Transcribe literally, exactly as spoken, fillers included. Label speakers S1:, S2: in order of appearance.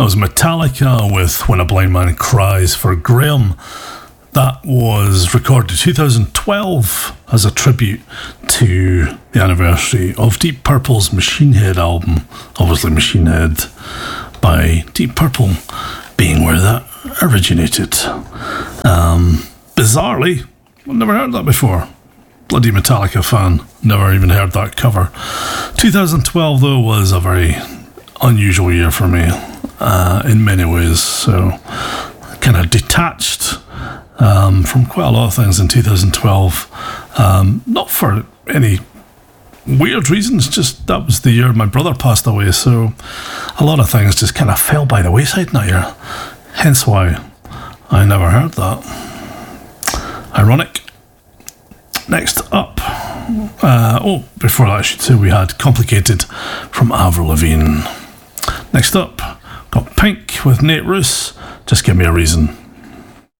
S1: That was Metallica with When a Blind Man Cries for Graham. That was recorded two thousand twelve as a tribute to the anniversary of Deep Purple's Machine Head album. Obviously Machine Head by Deep Purple being where that originated. Um, bizarrely, I've never heard that before. Bloody Metallica fan, never even heard that cover. two thousand twelve though was a very unusual year for me uh, in many ways, so kind of detached Um, from quite a lot of things in two thousand twelve, um, not for any weird reasons, just that was the year my brother passed away, so a lot of things just kind of fell by the wayside in that year, hence why I never heard that. Ironic. Next up, uh, oh, before that I should say we had Complicated from Avril Lavigne. Next up, got Pink with Nate Ruess, Just Give Me a Reason.